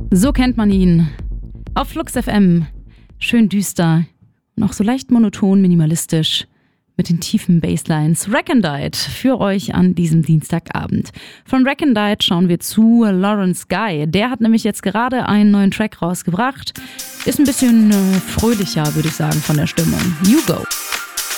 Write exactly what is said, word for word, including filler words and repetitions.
So kennt man ihn. Auf Flux F M. Schön düster und auch so leicht monoton, minimalistisch mit den tiefen Basslines. Recondite für euch an diesem Dienstagabend. Von Recondite schauen wir zu Lawrence Guy. Der hat nämlich jetzt gerade einen neuen Track rausgebracht. Ist ein bisschen äh, fröhlicher, würde ich sagen, von der Stimmung. You Go.